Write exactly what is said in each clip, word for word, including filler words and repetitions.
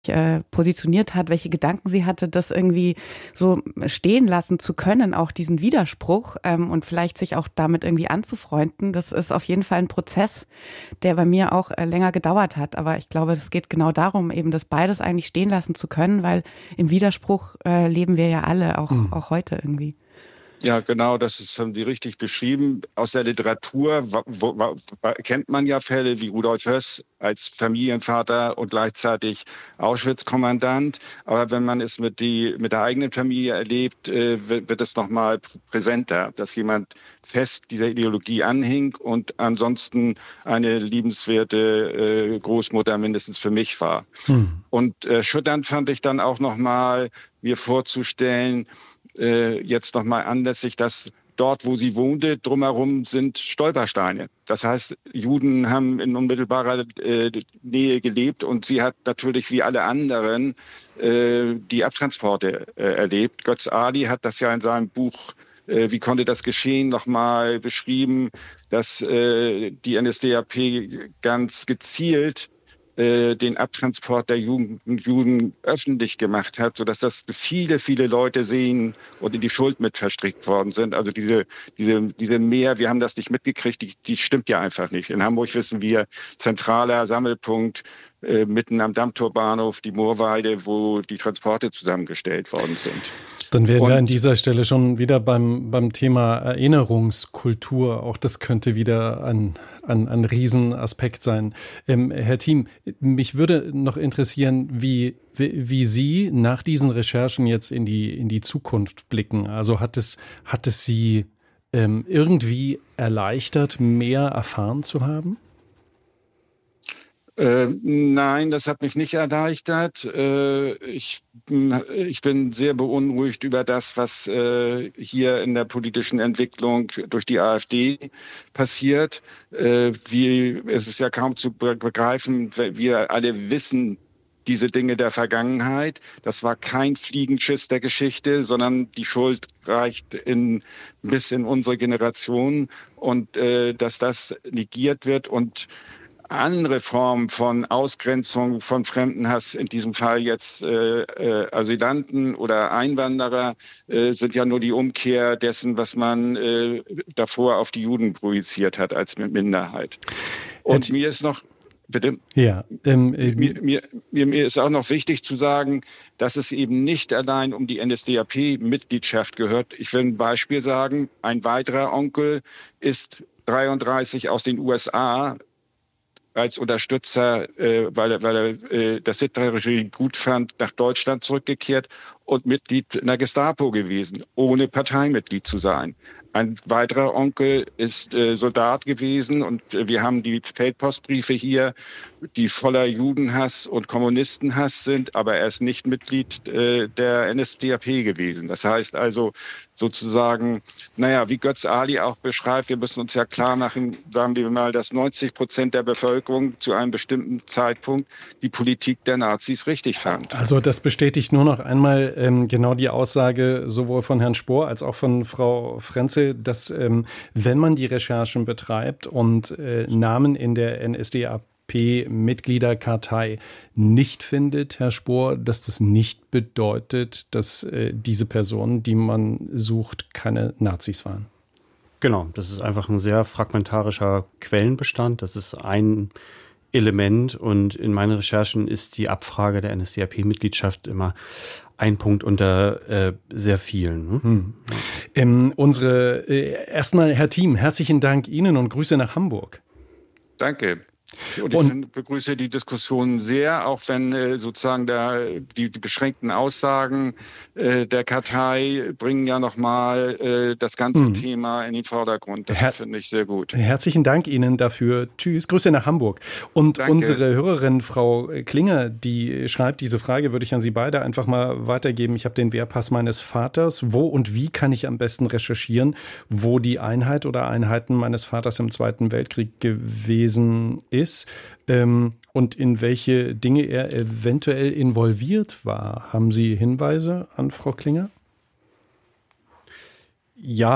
äh, positioniert hat, welche Gedanken sie hatte, das irgendwie so stehen lassen zu können, auch diesen Widerspruch ähm, und vielleicht sich auch damit irgendwie anzufreunden. Das ist auf jeden Fall ein Prozess, der bei mir auch äh, länger gedauert hat. Aber ich glaube, es geht genau darum, eben das beides eigentlich stehen lassen zu können, weil im Widerspruch äh, leben wir ja alle, auch, mhm. auch heute irgendwie. Ja, genau, das ist, haben Sie richtig beschrieben. Aus der Literatur wo, wo, kennt man ja Fälle wie Rudolf Höss als Familienvater und gleichzeitig Auschwitz-Kommandant. Aber wenn man es mit, die, mit der eigenen Familie erlebt, äh, wird, wird es nochmal präsenter, dass jemand fest dieser Ideologie anhing und ansonsten eine liebenswerte äh, Großmutter mindestens für mich war. Hm. Und äh, schütternd fand ich dann auch nochmal, mir vorzustellen, Äh, jetzt nochmal anlässlich, dass dort, wo sie wohnte, drumherum sind Stolpersteine. Das heißt, Juden haben in unmittelbarer äh, Nähe gelebt und sie hat natürlich wie alle anderen äh, die Abtransporte äh, erlebt. Götz Ali hat das ja in seinem Buch äh, Wie konnte das geschehen? Nochmal beschrieben, dass äh, die N S D A P ganz gezielt den Abtransport der Juden, Juden öffentlich gemacht hat, sodass das viele, viele Leute sehen und in die Schuld mit verstrickt worden sind. Also diese, diese, diese Mehr, wir haben das nicht mitgekriegt, die, die stimmt ja einfach nicht. In Hamburg wissen wir, zentraler Sammelpunkt äh, mitten am Dammtorbahnhof, die Moorweide, wo die Transporte zusammengestellt worden sind. Dann wären wir an dieser Stelle schon wieder beim, beim Thema Erinnerungskultur. Auch das könnte wieder ein, ein, ein Riesenaspekt sein. Ähm, Herr Thiem, mich würde noch interessieren, wie, wie, wie Sie nach diesen Recherchen jetzt in die, in die Zukunft blicken. Also hat es, hat es Sie ähm, irgendwie erleichtert, mehr erfahren zu haben? Äh, nein, das hat mich nicht erleichtert. Äh, ich, ich bin sehr beunruhigt über das, was äh, hier in der politischen Entwicklung durch die AfD passiert. Äh, wie, es ist ja kaum zu begreifen, wir alle wissen diese Dinge der Vergangenheit. Das war kein Fliegenschiss der Geschichte, sondern die Schuld reicht in, bis in unsere Generation. Und äh, dass das negiert wird und andere Formen von Ausgrenzung von Fremdenhass, in diesem Fall jetzt äh, äh, Asylanten oder Einwanderer, äh, sind ja nur die Umkehr dessen, was man äh, davor auf die Juden projiziert hat als Minderheit. Und mir ist noch, bitte, ja, ähm, ähm, mir, mir, mir, mir ist auch noch wichtig zu sagen, dass es eben nicht allein um die N S D A P-Mitgliedschaft gehört. Ich will ein Beispiel sagen, ein weiterer Onkel ist dreiunddreißig aus den U S A als Unterstützer, äh, weil er, weil er äh, das Hitler-Regime gut fand, nach Deutschland zurückgekehrt und Mitglied in der Gestapo gewesen, ohne Parteimitglied zu sein. Ein weiterer Onkel ist äh, Soldat gewesen und äh, wir haben die Feldpostbriefe hier, die voller Judenhass und Kommunistenhass sind, aber er ist nicht Mitglied äh, der N S D A P gewesen. Das heißt also sozusagen, naja, wie Götz Ali auch beschreibt, wir müssen uns ja klar machen, sagen wir mal, dass neunzig Prozent der Bevölkerung zu einem bestimmten Zeitpunkt die Politik der Nazis richtig fand. Also das bestätigt nur noch einmal ähm, genau die Aussage sowohl von Herrn Spohr als auch von Frau Frenzel, dass ähm, wenn man die Recherchen betreibt und äh, Namen in der N S D A P-Mitgliederkartei nicht findet, Herr Spohr, dass das nicht bedeutet, dass äh, diese Personen, die man sucht, keine Nazis waren. Genau, das ist einfach ein sehr fragmentarischer Quellenbestand. Das ist ein Element und in meinen Recherchen ist die Abfrage der N S D A P-Mitgliedschaft immer ein Punkt unter äh, sehr vielen. Ne? Hm. Ähm, unsere äh, erstmal, Herr Thiem, herzlichen Dank Ihnen und Grüße nach Hamburg. Danke. Und ich und, find, begrüße die Diskussion sehr, auch wenn äh, sozusagen da die, die beschränkten Aussagen äh, der Kartei bringen ja nochmal äh, das ganze mh. Thema in den Vordergrund. Das Her- finde ich sehr gut. Herzlichen Dank Ihnen dafür. Tschüss, Grüße nach Hamburg. Und Danke. Unsere Hörerin, Frau Klinger, die schreibt, diese Frage würde ich an Sie beide einfach mal weitergeben. Ich habe den Wehrpass meines Vaters. Wo und wie kann ich am besten recherchieren, wo die Einheit oder Einheiten meines Vaters im Zweiten Weltkrieg gewesen ist? Ist, ähm, und in welche Dinge er eventuell involviert war. Haben Sie Hinweise an Frau Klinger? Ja,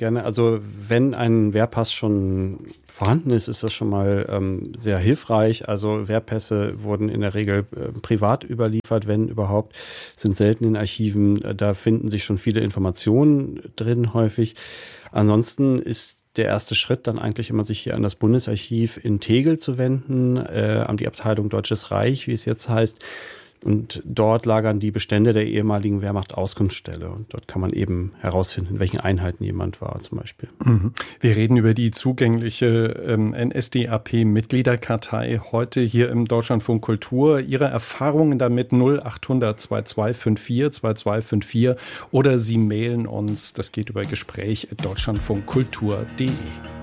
gerne. Also wenn ein Wehrpass schon vorhanden ist, ist das schon mal ähm, sehr hilfreich. Also Wehrpässe wurden in der Regel äh, privat überliefert, wenn überhaupt, sind selten in Archiven. Da finden sich schon viele Informationen drin häufig. Ansonsten ist der erste Schritt dann eigentlich immer, sich hier an das Bundesarchiv in Tegel zu wenden, äh, an die Abteilung Deutsches Reich, wie es jetzt heißt. Und dort lagern die Bestände der ehemaligen Wehrmacht-Auskunftsstelle. Und dort kann man eben herausfinden, in welchen Einheiten jemand war zum Beispiel. Mhm. Wir reden über die zugängliche ähm, N S D A P-Mitgliederkartei heute hier im Deutschlandfunk Kultur. Ihre Erfahrungen damit null achthundert zweiundzwanzig vierundfünfzig zweiundzwanzig vierundfünfzig oder Sie mailen uns, das geht über Gespräch at deutschlandfunkkultur punkt de.